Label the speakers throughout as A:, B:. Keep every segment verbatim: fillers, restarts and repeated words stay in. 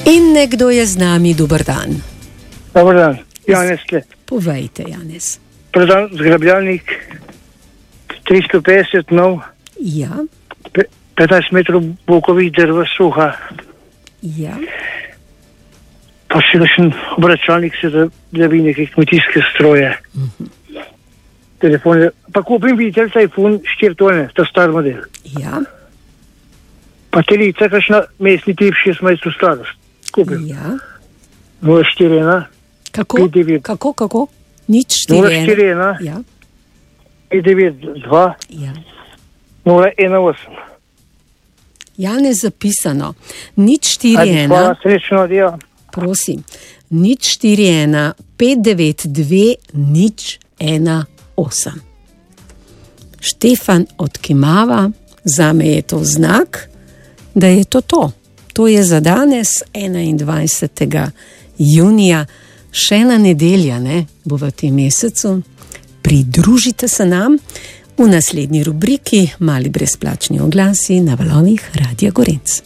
A: In nekdo je z nami, dober dan.
B: Dobar dan, Janez tle.
A: Povejte, Janez.
B: Prodan zgrabljalnik, tristo petdeset nov,
A: Ja,
B: petnajst metrov bokovih drva suha,
A: ja.
B: pa še kakšen obračalnik se da, da bi neke kmetijske stroje.
A: Mhm.
B: Telefon, pa kupim videl iPhone štiri tone, ta star model.
A: Ja,
B: Pa telica, kakšna mestni tip šestnajsto starost. Kupim.
A: ja.
B: nula štiri ena,
A: Kako?
B: pet devet.
A: Kako, kako? Nič
B: nula
A: štiri
B: štiri
A: ena.
B: ena,
A: Ja,
B: pet devet dva,
A: ja.
B: nula ena osem.
A: Janez, zapisano. Nič štiri ena.
B: Hvala, srečno, adijo.
A: Prosim. Nič štiri ena, pet devet dve, nič ena osem. Štefan odkimava, zame je to znak, da je to to. To je za danes, enaindvajsetega junija, še ena nedelja, ne, bo v tem mesecu. Pridružite se nam v naslednji rubriki Mali brezplačni oglasi na valovih Radia Gorenc.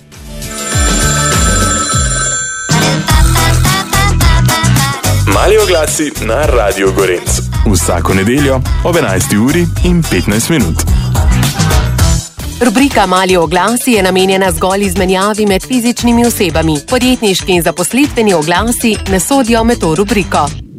C: Mali oglasi na Radio Gorenc. Vsako nedeljo ob enajsti uri in petnajst minut.
D: Rubrika Mali oglasi je namenjena zgolj izmenjavi med fizičnimi osebami. Podjetniški in zaposlitveni oglasi ne sodijo med to rubriko.